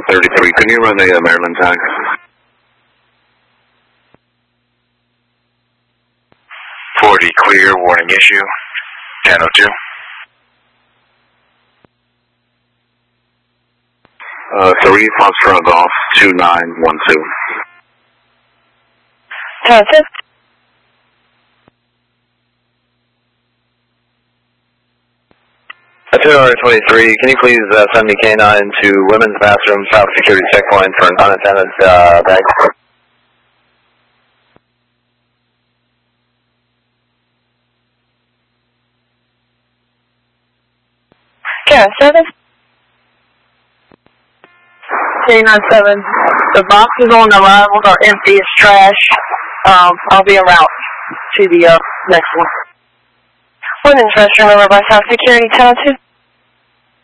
33. Can you run a Maryland tag? 40 clear, warning issue. 1002. 3 Foxtrot Golf 2912. 10-6. Itinerary 23, can you please send me K9 to women's bathroom, south security checkpoint for an unattended bag? Karen 7. K97. The boxes on the arrivals are empty. It's trash. I'll be en route to the next one. Women's restroom over by South Security 1002.